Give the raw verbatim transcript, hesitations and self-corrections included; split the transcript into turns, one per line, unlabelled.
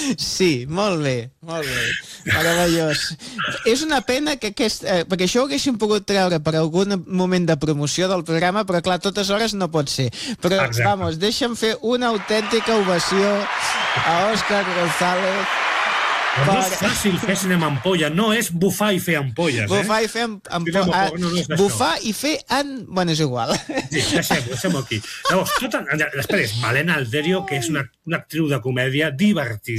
Sí, molt bé, molt bé. Meravellós. És una pena que aquest... Eh, perquè això ho haguéssim pogut treure per algun moment de promoció del programa, però clar, a totes hores no pot ser. Però,
Exacte.
vamos, deixa'm fer una autèntica ovació a Òscar González.
No és fàcil fer cinema ampolla, no és bufar i fer ampolles, eh?
Bufar i fer ampolla.
No, no és això.
Bufar i fer en... Bueno, és igual.
Sí, deixem-ho, deixem-ho aquí. Llavors, tota... Després, Malena Alterio, que és una, una actriu de comèdia divertida.